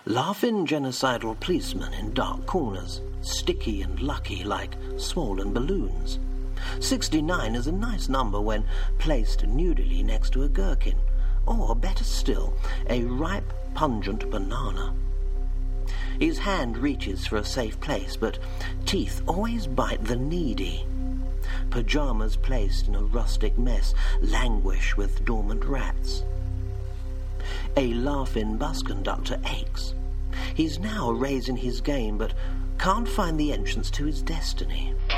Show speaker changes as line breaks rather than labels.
Laughing genocidal policemen in dark corners, sticky and lucky like swollen balloons. 69 is a nice number when placed nudely next to a gherkin, or, better still, a ripe, pungent banana. His hand reaches for a safe place, but teeth always bite the needy. Pyjamas placed in a rustic mess languish with dormant rats. A laughing bus conductor aches. He's now raising his game, but can't find the entrance to his destiny.